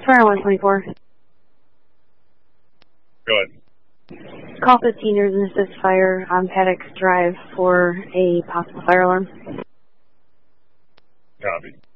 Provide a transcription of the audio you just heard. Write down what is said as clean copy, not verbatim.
Fire 124. Go ahead. Call 15, there's an assist fire on Paddock's Drive for a possible fire alarm. Copy.